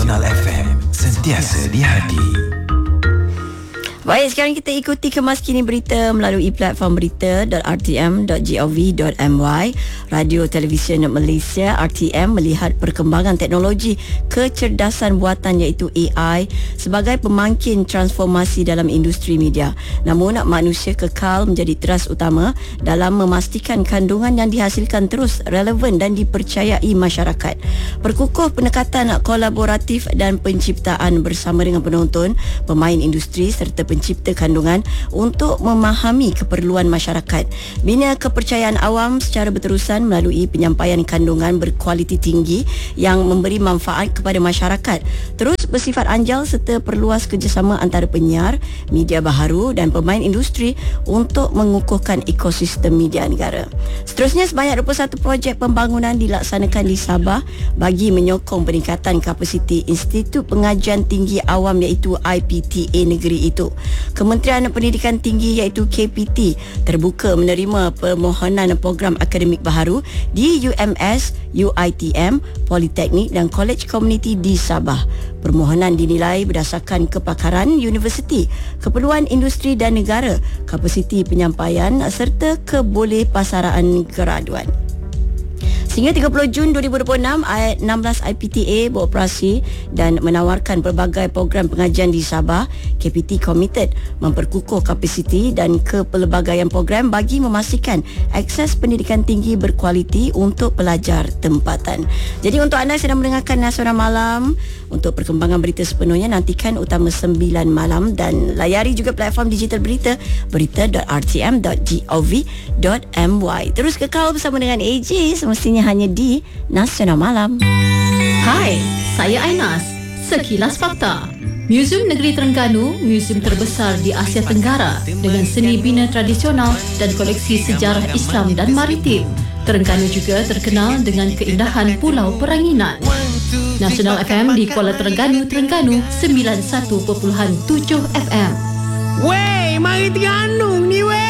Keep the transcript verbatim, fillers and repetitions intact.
Nasional F M, sentiasa di hati. Baik, sekarang kita ikuti kemas kini berita melalui platform berita dot r t m dot gov dot m y. Radio Televisyen Malaysia R T M melihat perkembangan teknologi kecerdasan buatan iaitu A I sebagai pemangkin transformasi dalam industri media. Namun manusia kekal menjadi teras utama dalam memastikan kandungan yang dihasilkan terus relevan dan dipercayai masyarakat. Perkukuh pendekatan kolaboratif dan penciptaan bersama dengan penonton, pemain industri serta pencipta kandungan untuk memahami keperluan masyarakat. Bina kepercayaan awam secara berterusan melalui penyampaian kandungan berkualiti tinggi yang memberi manfaat kepada masyarakat. Terus bersifat anjal serta perluas kerjasama antara penyiar, media baharu dan pemain industri untuk mengukuhkan ekosistem media negara. Seterusnya, sebanyak dua puluh satu projek pembangunan dilaksanakan di Sabah bagi menyokong peningkatan kapasiti Institut Pengajian Tinggi Awam iaitu I P T A negeri itu. Kementerian Pendidikan Tinggi iaitu K P T terbuka menerima permohonan program akademik baharu di U M S, U I T M, Politeknik dan Kolej Komuniti di Sabah. Permohonan dinilai berdasarkan kepakaran universiti, keperluan industri dan negara, kapasiti penyampaian serta kebolehpasaraan graduan. Sehingga tiga puluh Jun dua ribu dua puluh enam, enam belas I P T A beroperasi dan menawarkan pelbagai program pengajian di Sabah. K P T committed memperkukuh kapasiti dan kepelbagaian program bagi memastikan akses pendidikan tinggi berkualiti untuk pelajar tempatan. Jadi untuk anda yang sedang mendengarkan Nasional Malam, untuk perkembangan berita sepenuhnya nantikan utama sembilan malam dan layari juga platform digital berita berita dot r t m dot gov dot m y. Terus kekal bersama dengan A J semestinya hanya di Nasional Malam. Hai, saya Ainas. Sekilas Fakta. Muzium Negeri Terengganu, muzium terbesar di Asia Tenggara dengan seni bina tradisional dan koleksi sejarah Islam dan maritim. Terengganu juga terkenal dengan keindahan Pulau Peranginan. Nasional F M di Kuala Terengganu, Terengganu sembilan puluh satu perpuluhan tujuh F M. Wey, mari Terengganu ni wey.